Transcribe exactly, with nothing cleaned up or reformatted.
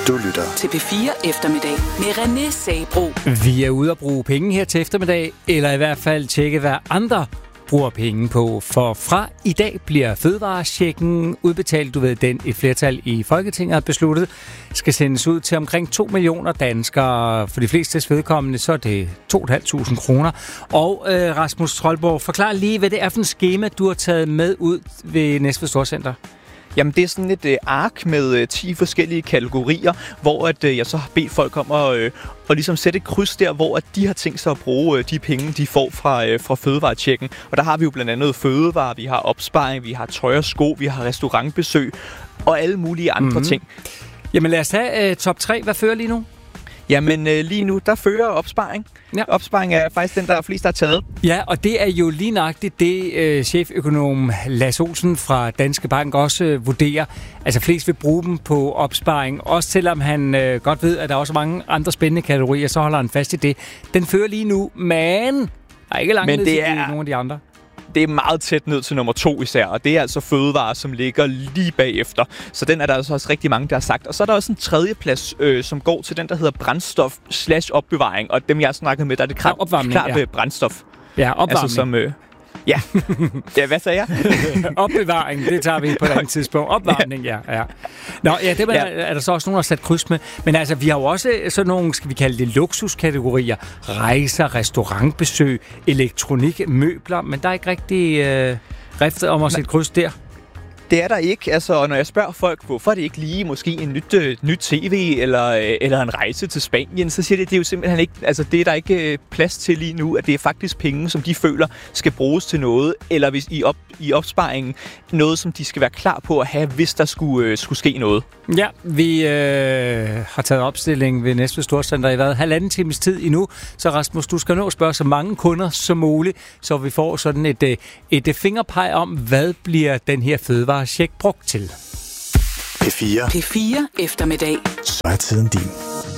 Du lytter til P fire Eftermiddag med René Sabro. Vi er ude at bruge penge her til eftermiddag, eller i hvert fald tjekke, hvad andre bruger penge på. For fra i dag bliver fødevarechecken udbetalt. Du ved, den et flertal i Folketinget har besluttet, skal sendes ud til omkring to millioner danskere. For de fleste vedkommende, så er det to tusind fem hundrede kroner. Og øh, Rasmus Troldborg, forklar lige, hvad det er for et skema, du har taget med ud ved Næstved Storcenter. Jamen, det er sådan et øh, ark med øh, ti forskellige kategorier, hvor at, øh, jeg så har bedt folk om at, øh, at ligesom sætte et kryds der, hvor at de har tænkt sig at bruge øh, de penge, de får fra, øh, fra fødevarechecken. Og der har vi jo blandt andet fødevarer, vi har opsparing, vi har tøj og sko, vi har restaurantbesøg og alle mulige andre mm-hmm. ting. Jamen lad os tage øh, top tre. Hvad fører lige nu? Jamen øh, lige nu, der fører opsparing. Ja. Opsparing er faktisk den, der er flest, der har taget. Ja, og det er jo lige nøjagtigt det, øh, cheføkonom Lasse Olsen fra Danske Bank også øh, vurderer. Altså flest vil bruge dem på opsparing. Også selvom han øh, godt ved, at der er også mange andre spændende kategorier, så holder han fast i det. Den fører lige nu, men der er ikke langt ned til er... nogle af de andre. Det er meget tæt ned til nummer to især, og det er altså fødevarer, som ligger lige bagefter. Så den er der altså også rigtig mange, der har sagt. Og så er der også en tredje plads, øh, som går til den, der hedder brændstof slash opbevaring. Og dem, jeg har snakket med, der er det klart, ja, klart ja. brændstof. Ja, opvarmning. Altså som... Øh, ja. ja, hvad sagde jeg? Opbevaring, det tager vi på et andet tidspunkt. Opvarmning, ja. ja. Nå, ja, det er, ja. er der så også nogen, der har sat kryds med. Men altså, vi har jo også sådan nogle, skal vi kalde det, luksuskategorier. Rejser, restaurantbesøg, elektronik, møbler. Men der er ikke rigtig øh, rift om at sætte kryds der. Det er der ikke. Altså, og når jeg spørger folk, hvorfor er det ikke lige måske en nyt, øh, nyt tv eller, øh, eller en rejse til Spanien, så siger det, det er jo simpelthen ikke, altså det er der ikke øh, plads til lige nu, at det er faktisk penge, som de føler skal bruges til noget, eller hvis i, op, i opsparingen, noget, som de skal være klar på at have, hvis der skulle, øh, skulle ske noget. Ja, vi øh, har taget opstilling ved Næstved Storcenter i hvad? Halvanden times tid endnu, så Rasmus, du skal nå at spørge så mange kunder som muligt, så vi får sådan et, et, et fingerpeg om, hvad bliver den her fødevarecheck brugt til. P fire. P fire Eftermiddag. Så er tiden din.